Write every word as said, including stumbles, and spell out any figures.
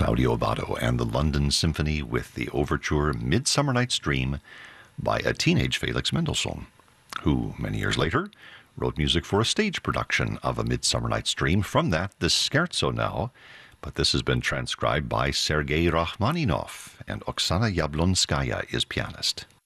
Claudio Abbado and the London Symphony with the overture Midsummer Night's Dream by a teenage Felix Mendelssohn, who, many years later, wrote music for a stage production of A Midsummer Night's Dream. From that, this scherzo now, but this has been transcribed by Sergei Rachmaninoff, and Oksana Yablonskaya is pianist.